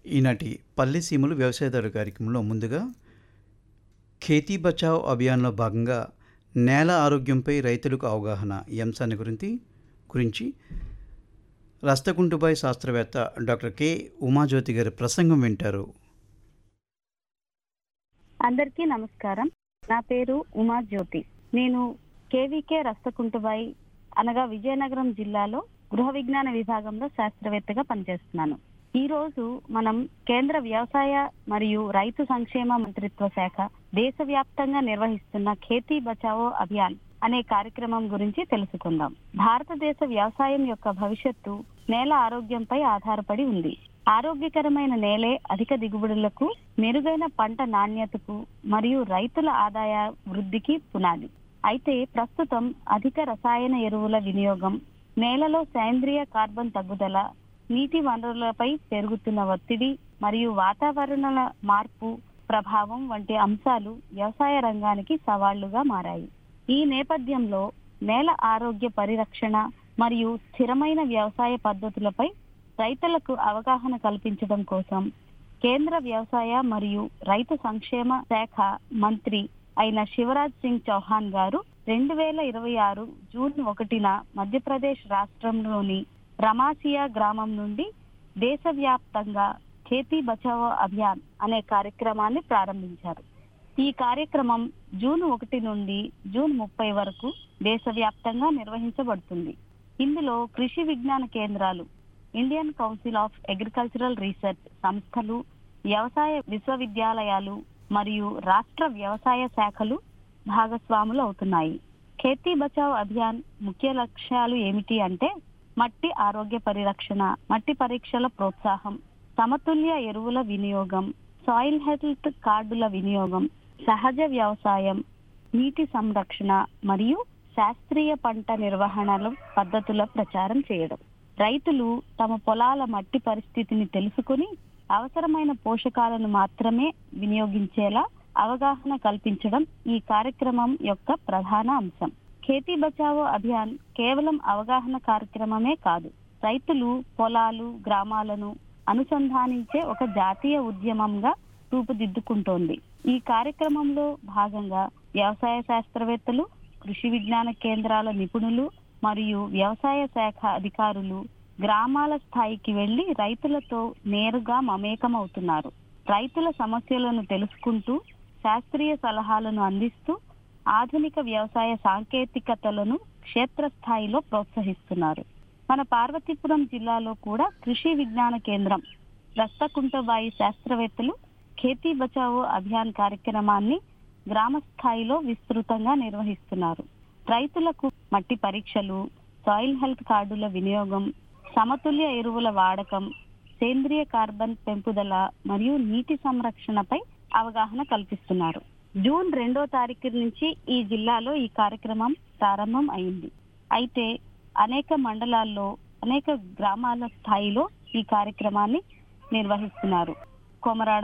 ఈనాటి పల్లె సీమలు వ్యవసాయదారు కార్యక్రమంలో ముందుగా ఖేతీ బచావ్ అభియాన్లో భాగంగా నేల ఆరోగ్యంపై రైతులకు అవగాహన ఈ అంశాన్ని గురించి రస్తకుంటుబాయి శాస్త్రవేత్త డాక్టర్ కె ఉమాజ్యోతి గారి ప్రసంగం వింటారు. అందరికీ నమస్కారం. నా పేరు ఉమాజ్యోతి. నేను కేవీకే రస్తకుంటుబాయి అనగా విజయనగరం జిల్లాలో గృహ విజ్ఞాన విభాగంలో శాస్త్రవేత్తగా పనిచేస్తున్నాను. ఈ రోజు మనం కేంద్ర వ్యవసాయ మరియు రైతు సంక్షేమ మంత్రిత్వ శాఖ దేశవ్యాప్తంగా నిర్వహిస్తున్న ఖేతీ బచావో అభియాన్ అనే కార్యక్రమం గురించి తెలుసుకుందాం. భారతదేశ వ్యవసాయం యొక్క భవిష్యత్తు నేల ఆరోగ్యంపై ఆధారపడి ఉంది. ఆరోగ్యకరమైన నేలే అధిక దిగుబడులకు, మెరుగైన పంట నాణ్యతకు మరియు రైతుల ఆదాయ వృద్ధికి పునాది. అయితే ప్రస్తుతం అధిక రసాయన ఎరువుల వినియోగం, నేలలో సేంద్రియ కార్బన్ తగ్గుదల, నీటి వనరులపై పెరుగుతున్న ఒత్తిడి మరియు వాతావరణ మార్పు ప్రభావం వంటి అంశాలు వ్యవసాయ రంగానికి సవాళ్లుగా మారాయి. ఈ నేపథ్యంలో నేల ఆరోగ్య పరిరక్షణ మరియు స్థిరమైన వ్యవసాయ పద్ధతులపై రైతులకు అవగాహన కల్పించడం కోసం కేంద్ర వ్యవసాయ మరియు రైతు సంక్షేమ శాఖ మంత్రి అయిన శివరాజ్ సింగ్ చౌహాన్ గారు 2026 జూన్ 1న మధ్యప్రదేశ్ రాష్ట్రంలోని రమాసియా గ్రామం నుండి దేశవ్యాప్తంగా ఖేతీ బచావో అభియాన్ అనే కార్యక్రమాన్ని ప్రారంభించారు. ఈ కార్యక్రమం జూన్ 1 నుండి జూన్ 30 వరకు దేశవ్యాప్తంగా నిర్వహించబడుతుంది. ఇందులో కృషి విజ్ఞాన కేంద్రాలు, Indian council of agricultural research సంస్థలు, వ్యవసాయ విశ్వవిద్యాలయాలు మరియు రాష్ట్ర వ్యవసాయ శాఖలు భాగస్వాములు అవుతున్నాయి. ఖేతీ బచావ్ అభియాన్ ముఖ్య లక్ష్యాలు ఏమిటి అంటే మట్టి ఆరోగ్య పరిరక్షణ, మట్టి పరీక్షల ప్రోత్సాహం, సమతుల్య ఎరువుల వినియోగం, సాయిల్ హెల్త్ కార్డుల వినియోగం, సహజ వ్యవసాయం, నీటి సంరక్షణ మరియు శాస్త్రీయ పంట నిర్వహణల పద్ధతుల ప్రచారం చేయడం. రైతులు తమ పొలాల మట్టి పరిస్థితిని తెలుసుకుని అవసరమైన పోషకాలను మాత్రమే వినియోగించేలా అవగాహన కల్పించడం ఈ కార్యక్రమం యొక్క ప్రధాన అంశం. ఖేతీ బచావో అభియాన్ కేవలం అవగాహన కార్యక్రమమే కాదు, రైతులు, పొలాలు, గ్రామాలను అనుసంధానించే ఒక జాతీయ ఉద్యమంగా రూపుదిద్దుకుంటోంది. ఈ కార్యక్రమంలో భాగంగా వ్యవసాయ శాస్త్రవేత్తలు, కృషి విజ్ఞాన కేంద్రాల నిపుణులు మరియు వ్యవసాయ శాఖ అధికారులు గ్రామాల స్థాయికి వెళ్లి రైతులతో నేరుగా మమేకమవుతున్నారు. రైతుల సమస్యలను తెలుసుకుంటూ శాస్త్రీయ సలహాలను అందిస్తూ ఆధునిక వ్యవసాయ సాంకేతికతలను క్షేత్రస్థాయిలో ప్రోత్సహిస్తున్నారు. మన పార్వతీపురం జిల్లాలో కూడా కృషి విజ్ఞాన కేంద్రం రస్తకుంటుబాయి శాస్త్రవేత్తలు ఖేతీ బచావో అభియాన్ కార్యక్రమాన్ని గ్రామ స్థాయిలో విస్తృతంగా నిర్వహిస్తున్నారు. రైతులకు మట్టి పరీక్షలు, సాయిల్ హెల్త్ కార్డుల వినియోగం, సమతుల్య ఎరువుల వాడకం, సేంద్రియ కార్బన్ పెంపుదల మరియు నీటి సంరక్షణపై అవగాహన కల్పిస్తున్నారు. జూన్ 2వ తారీఖు నుంచి ఈ జిల్లాలో ఈ కార్యక్రమం ప్రారంభం అయింది. అయితే అనేక మండలాల్లో, అనేక గ్రామాల స్థాయిలో ఈ కార్యక్రమాన్ని నిర్వహిస్తున్నారు. కొమరాడ